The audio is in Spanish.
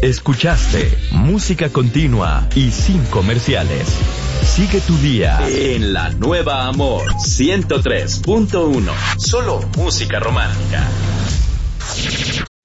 Escuchaste música continua y sin comerciales. Sigue tu día en la nueva Amor 103.1. Solo música romántica.